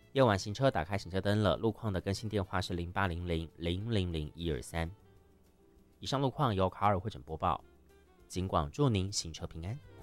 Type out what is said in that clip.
夜晚行车打开行车灯了，路况的更新电话是0800000123。以上路况由卡尔会诊播报，警广祝您行车平安。